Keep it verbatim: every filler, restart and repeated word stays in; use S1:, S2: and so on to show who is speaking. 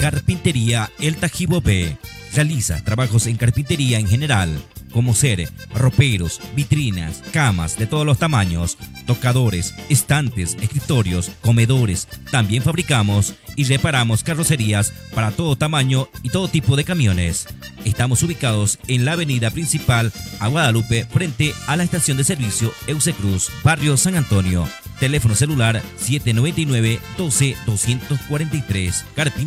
S1: Carpintería El Tajibo B. Realiza trabajos en carpintería en general, como ser roperos, vitrinas, camas de todos los tamaños, tocadores, estantes, escritorios, comedores. También fabricamos y reparamos carrocerías para todo tamaño y todo tipo de camiones. Estamos ubicados en la avenida principal a Guadalupe, frente a la estación de servicio Eusecruz, barrio San Antonio. Teléfono celular siete nueve nueve, doce, doscientos cuarenta y tres. Carpintería